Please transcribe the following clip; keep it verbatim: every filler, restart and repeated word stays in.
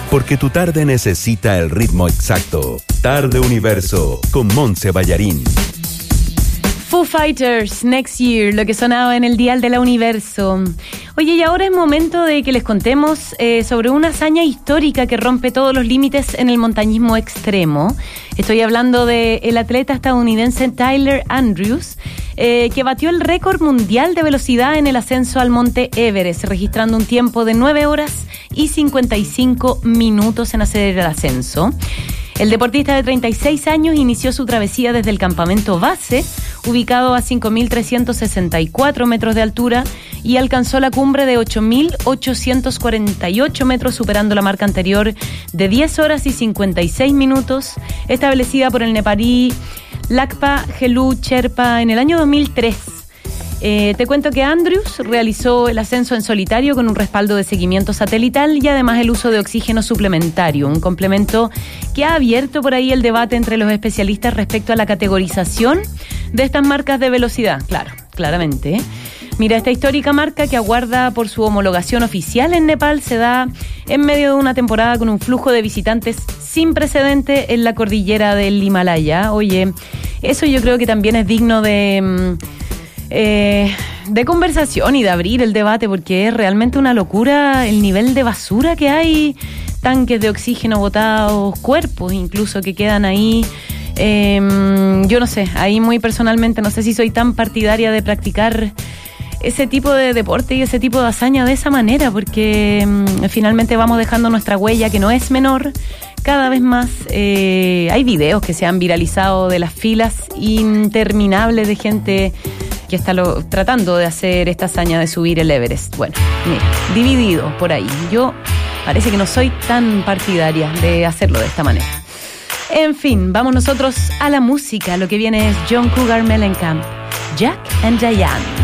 porque tu tarde necesita el ritmo exacto. Tarde Universo, con Montse Ballarín. Foo Fighters, Next Year, lo que sonaba en el dial de la Universo. Oye, y ahora es momento de que les contemos eh, sobre una hazaña histórica que rompe todos los límites en el montañismo extremo. Estoy hablando del atleta estadounidense Tyler Andrews, eh, que batió el récord mundial de velocidad en el ascenso al monte Everest, registrando un tiempo de nueve horas y cincuenta y cinco minutos en hacer el ascenso. El deportista de treinta y seis años inició su travesía desde el campamento base, ubicado a cinco mil trescientos sesenta y cuatro metros de altura, y alcanzó la cumbre de ocho mil ochocientos cuarenta y ocho metros, superando la marca anterior de diez horas y cincuenta y seis minutos, establecida por el nepalí Lakpa Gelu Sherpa en el año dos mil tres. Eh, te cuento que Andrews realizó el ascenso en solitario con un respaldo de seguimiento satelital y además el uso de oxígeno suplementario, un complemento que ha abierto por ahí el debate entre los especialistas respecto a la categorización de estas marcas de velocidad. Claro, claramente, ¿eh? Mira, esta histórica marca, que aguarda por su homologación oficial en Nepal, se da en medio de una temporada con un flujo de visitantes sin precedente en la cordillera del Himalaya. Oye, eso yo creo que también es digno de... Eh, de conversación y de abrir el debate, porque es realmente una locura el nivel de basura que hay, tanques de oxígeno botados, cuerpos incluso que quedan ahí. Eh, yo no sé, ahí muy personalmente no sé si soy tan partidaria de practicar ese tipo de deporte y ese tipo de hazaña de esa manera, porque eh, finalmente vamos dejando nuestra huella, que no es menor. Cada vez más eh, hay videos que se han viralizado de las filas interminables de gente que está lo, tratando de hacer esta hazaña de subir el Everest. Bueno, mira, dividido por ahí. Yo parece que no soy tan partidaria de hacerlo de esta manera. En fin, vamos nosotros a la música. Lo que viene es John Cougar Mellencamp, Jack and Diane.